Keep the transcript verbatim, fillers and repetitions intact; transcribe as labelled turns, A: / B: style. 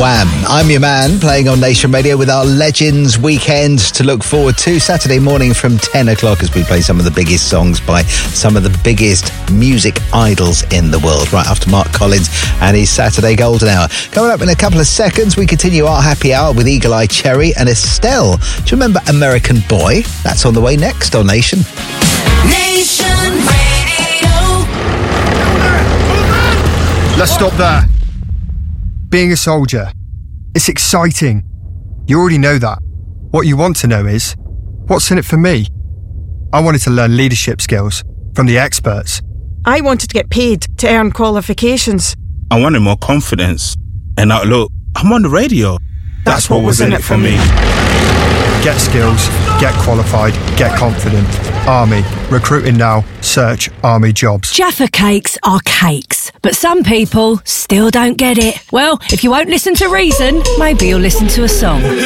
A: Wham! I'm your man, playing on Nation Radio with our Legends weekend to look forward to. Saturday morning from ten o'clock as we play some of the biggest songs by some of the biggest music idols in the world. Right after Mark Collins and his Saturday Golden Hour. Coming up in a couple of seconds, we continue our happy hour with Eagle Eye Cherry and Estelle. Do you remember American Boy? That's on the way next on Nation.
B: Nation Radio.
C: Let's stop there. Being a soldier, it's exciting. You already know that. What you want to know is, what's in it for me? I wanted to learn leadership skills from the experts.
D: I wanted to get paid to earn qualifications.
E: I wanted more confidence. And now look, I'm on the radio. That's, That's what, what was in it for me.
C: Get skills, get qualified, get confident. Army. Recruiting now. Search Army jobs.
F: Jaffa cakes are cakes, but some people still don't get it. Well, if you won't listen to reason, maybe you'll listen to a song.